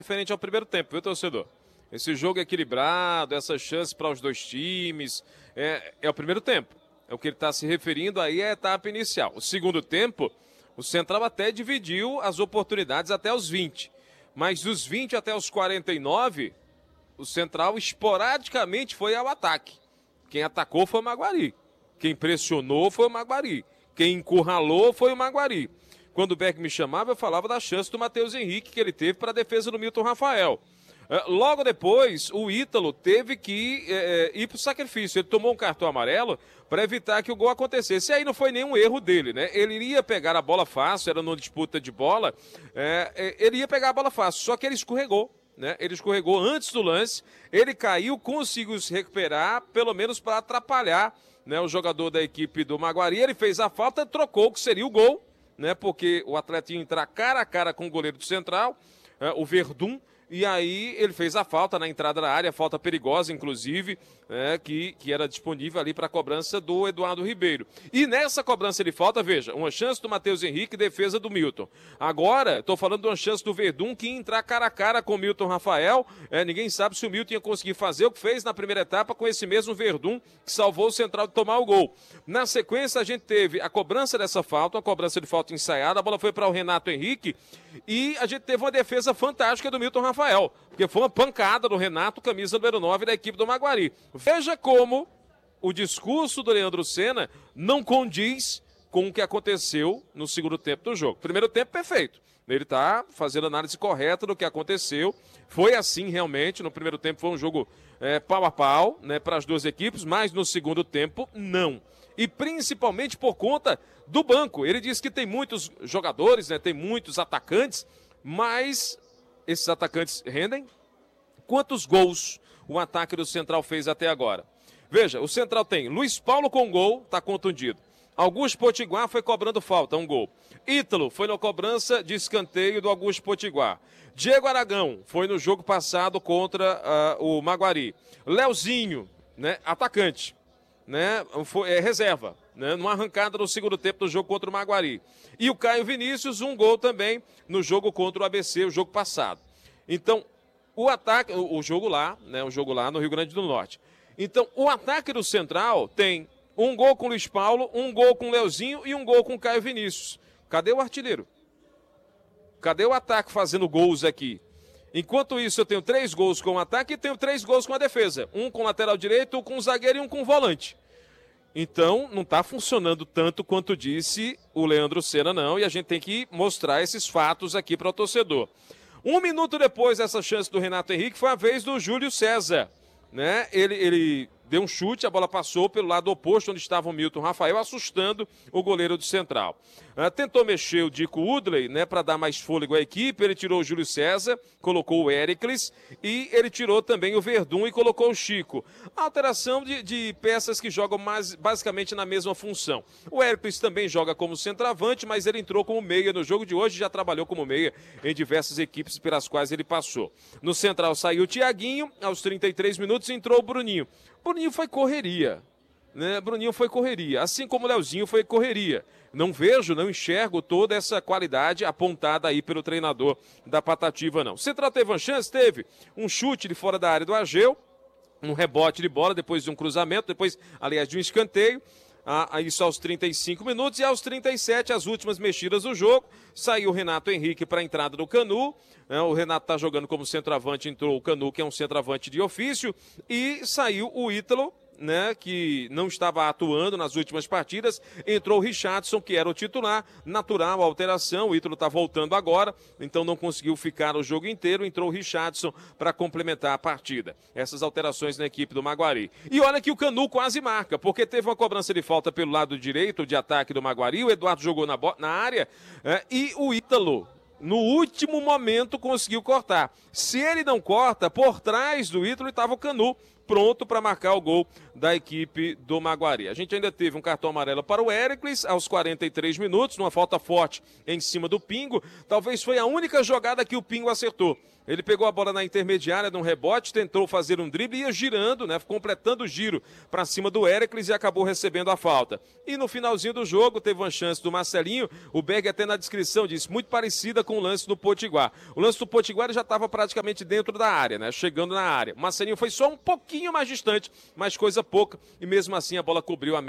referente ao primeiro tempo, viu, torcedor? Esse jogo equilibrado, essa chance para os dois times, é o primeiro tempo. É o que ele está se referindo aí, é a etapa inicial. O segundo tempo, o Central até dividiu as oportunidades até os 20. Mas dos 20 até os 49, o Central esporadicamente foi ao ataque. Quem atacou foi o Maguari. Quem pressionou foi o Maguari. Quem encurralou foi o Maguari. Quando o Beck me chamava, eu falava da chance do Matheus Henrique que ele teve para a defesa do Milton Rafael. Logo depois, o Ítalo teve que ir para o sacrifício. Ele tomou um cartão amarelo para evitar que o gol acontecesse. E aí não foi nenhum erro dele, né? Ele iria pegar a bola fácil, era numa disputa de bola, ele ia pegar a bola fácil, só que ele escorregou. Né? Ele escorregou antes do lance, ele caiu, conseguiu se recuperar, pelo menos para atrapalhar, né, o jogador da equipe do Maguari. Ele fez a falta, trocou, que seria o gol, né, porque o atleta ia entrar cara a cara com o goleiro do Central, o Verdun, e aí ele fez a falta na entrada da área, falta perigosa, inclusive, que era disponível ali para a cobrança do Eduardo Ribeiro. E nessa cobrança de falta, veja, uma chance do Matheus Henrique, defesa do Milton. Agora, estou falando de uma chance do Verdun que ia entrar cara a cara com o Milton Rafael. Ninguém sabe se o Milton ia conseguir fazer o que fez na primeira etapa com esse mesmo Verdun, que salvou o Central de tomar o gol. Na sequência, a gente teve a cobrança dessa falta, uma cobrança de falta ensaiada, a bola foi para o Renato Henrique, e a gente teve uma defesa fantástica do Milton Rafael, porque foi uma pancada do Renato, camisa número 9 da equipe do Maguari. Veja como o discurso do Leandro Senna não condiz com o que aconteceu no segundo tempo do jogo. Primeiro tempo, perfeito. Ele está fazendo análise correta do que aconteceu. Foi assim realmente. No primeiro tempo foi um jogo pau a pau, né, para as duas equipes, mas no segundo tempo, não. E principalmente por conta do banco. Ele diz que tem muitos jogadores, né, tem muitos atacantes, mas esses atacantes rendem? Quantos gols o ataque do Central fez até agora? Veja, o Central tem Luiz Paulo com gol, está contundido. Augusto Potiguar foi cobrando falta, um gol. Ítalo foi na cobrança de escanteio do Augusto Potiguar. Diego Aragão foi no jogo passado contra o Maguari. Leozinho, né, atacante, né, reserva, né, numa arrancada no segundo tempo do jogo contra o Maguari. E o Caio Vinícius, um gol também no jogo contra o ABC, o jogo passado. Então, o ataque, o jogo lá, né, o jogo lá no Rio Grande do Norte. Então, o ataque do Central tem um gol com o Luiz Paulo, um gol com o Leozinho e um gol com o Caio Vinícius. Cadê o artilheiro? Cadê o ataque fazendo gols aqui? Enquanto isso, eu tenho 3 gols com o ataque e tenho 3 gols com a defesa. Um com o lateral direito, um com o zagueiro e um com o volante. Então, não está funcionando tanto quanto disse o Leandro Senna, não. E a gente tem que mostrar esses fatos aqui para o torcedor. 1 minuto depois dessa chance do Renato Henrique, foi a vez do Júlio César. Né? Ele deu um chute, a bola passou pelo lado oposto, onde estava o Milton Rafael, assustando o goleiro do Central. Tentou mexer o Dico Udley, né, para dar mais fôlego à equipe. Ele tirou o Júlio César, colocou o Éricles e ele tirou também o Verdun e colocou o Chico. Alteração de peças que jogam basicamente na mesma função. O Éricles também joga como centroavante, mas ele entrou como meia no jogo de hoje, já trabalhou como meia em diversas equipes pelas quais ele passou. No Central saiu o Thiaguinho, aos 33 minutos entrou o Bruninho. Bruninho foi correria, né? Bruninho foi correria, assim como o Leozinho foi correria. Não vejo, não enxergo toda essa qualidade apontada aí pelo treinador da Patativa, não. O Central teve uma chance? Teve um chute de fora da área do Ageu, um rebote de bola depois de um cruzamento, depois, aliás, de um escanteio. Isso aos 35 minutos e aos 37, as últimas mexidas do jogo, saiu o Renato Henrique para a entrada do Canu, o Renato está jogando como centroavante, entrou o Canu, que é um centroavante de ofício, e saiu o Ítalo, né, que não estava atuando nas últimas partidas, entrou o Richardson, que era o titular, natural a alteração, o Ítalo está voltando agora, então não conseguiu ficar o jogo inteiro, entrou o Richardson para complementar a partida. Essas alterações na equipe do Maguari. E olha que o Canu quase marca, porque teve uma cobrança de falta pelo lado direito de ataque do Maguari, o Eduardo jogou na área, e o Ítalo, no último momento, conseguiu cortar. Se ele não corta, por trás do Ítalo estava o Canu, pronto para marcar o gol da equipe do Maguari. A gente ainda teve um cartão amarelo para o Hércules aos 43 minutos, numa falta forte em cima do Pingo. Talvez foi a única jogada que o Pingo acertou. Ele pegou a bola na intermediária, num rebote, tentou fazer um drible e ia girando, né, completando o giro para cima do Hércules e acabou recebendo a falta. E no finalzinho do jogo teve uma chance do Marcelinho, o Berg até na descrição disse, muito parecida com o lance do Potiguar. O lance do Potiguar já estava praticamente dentro da área, né, chegando na área. O Marcelinho foi só um pouquinho mais distante, mas coisa pouca, e mesmo assim a bola cobriu a